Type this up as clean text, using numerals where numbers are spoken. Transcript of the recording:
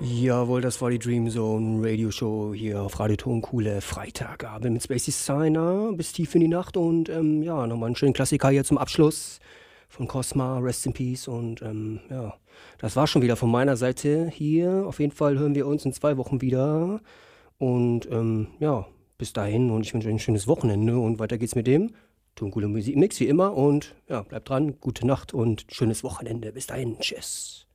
Jawohl, das war die Dream Zone Radio Show hier auf Radio Tonkuhle, Freitagabend mit Spacey Signer bis tief in die Nacht und ja, nochmal einen schönen Klassiker hier zum Abschluss von Cosma, Rest in Peace und ja, das war schon wieder von meiner Seite hier. Auf jeden Fall hören wir uns in 2 Wochen wieder und ja, bis dahin und ich wünsche euch ein schönes Wochenende und weiter geht's mit dem Tonkuhle Musikmix wie immer und ja, bleibt dran, gute Nacht und schönes Wochenende. Bis dahin, tschüss.